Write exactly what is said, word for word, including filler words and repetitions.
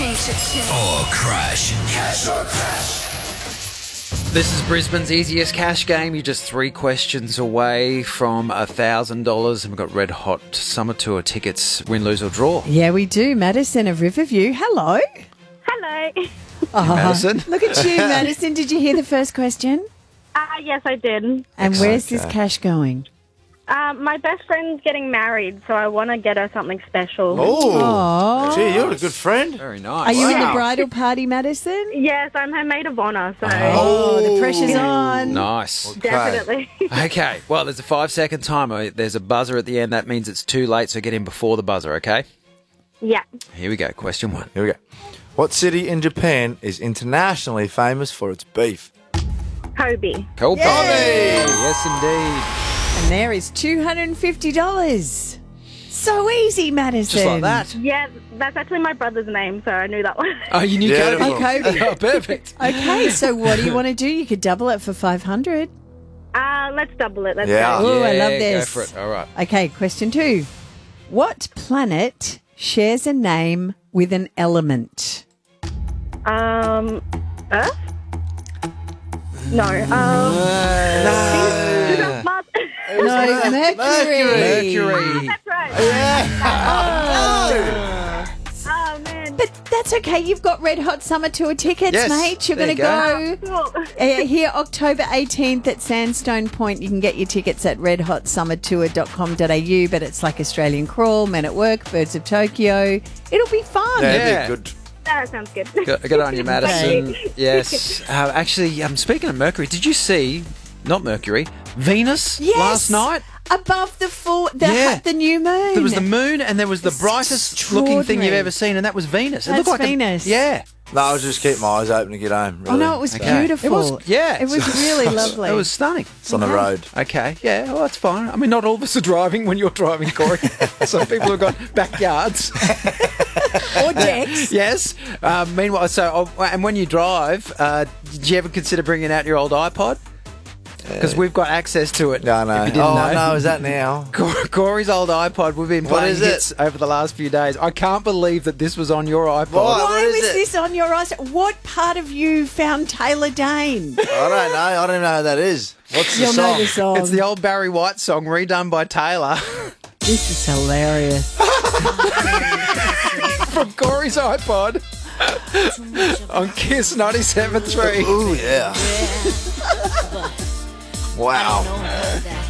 Or crash. Cash or crash. This is Brisbane's easiest cash game. You're just three questions away from one thousand dollars. And we've got Red Hot Summer Tour tickets. Win, lose or draw. Yeah, we do. Madison of Riverview. Hello. Hello. Oh, Madison. Look at you, Madison. Did you hear the first question? Uh, yes, I did. And Excellent. where's this cash going? Uh, my best friend's getting married, so I want to get her something special. Oh, Oh. gee, you're a good friend. Very Are nice. you in the Wow. bridal party, Madison? Yes, I'm her maid of honour, so Oh, the pressure's on. Nice. definitely. Okay, well, there's a five-second timer. There's a buzzer at the end. That means it's too late, so get in before the buzzer, okay? Yeah. Here we go. Question one. Here we go. What city in Japan is internationally famous for its beef? Kobe. Cool. Yes. Yes, indeed. And there is two hundred fifty dollars. So easy, Madison. Just like that. Yeah, that's actually my brother's name, so I knew that one. Oh, you knew Yeah, Kobe. Oh, Kobe. Oh, perfect. Okay, so what do you want to do? You could double it for five hundred. Uh, let's double it. Let's Yeah. go. Oh, I love Yeah, this. Go for it. All right. Okay, question two. What planet shares a name with an element? Um, Earth? No. Um, No. Mars. No, Mercury. Mercury. That's right. Oh, man. But that's okay. You've got Red Hot Summer Tour tickets, Yes, mate. You're there going you to go. go. Cool. Uh, here, October eighteenth at Sandstone Point. You can get your tickets at red hot summer tour dot com dot a u, but it's like Australian Crawl, Men at Work, Birds of Tokyo. It'll be fun. Yeah, Yeah. they're good. That sounds good. Good, good on you, Madison. Yes. Uh, actually, um, speaking of Mercury, did you see, not Mercury, Venus Yes. last night? Above the full, the, Yeah. the new moon. There was the moon and there was the It's brightest looking thing you've extraordinary. ever seen, and that was Venus. It That's looked like a- Venus. yeah. No, I'll just keep my eyes open to get home. Really. Oh, no, it was Okay. beautiful. It was, yeah. It was really lovely. It was stunning. It's on the road. Okay, yeah, well, that's fine. I mean, not all of us are driving when you're driving, Corey. Some people have got backyards. Or decks. Yes. Um, meanwhile, so, oh, and when you drive, uh, did you ever consider bringing out your old iPod? Because we've got access to it. No, no. If you didn't oh, know. no, is that now? Cor- Corey's old iPod, we've been What playing is it? hits over the last few days. I can't believe that this was on your iPod. What? Why What is was it? this on your eyes? What part of you found Taylor Dane? I don't know. I don't even know who that is. What's the You'll know song? the song. It's the old Barry White song redone by Taylor This is hilarious. from Corey's iPod on Kiss ninety-seven point three. Ooh, yeah. Wow. I don't know that